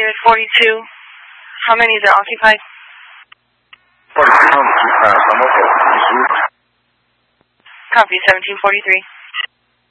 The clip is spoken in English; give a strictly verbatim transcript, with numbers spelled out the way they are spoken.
Unit forty-two. How many is occupied? forty-two, I'm okay. Copy, seventeen forty-three.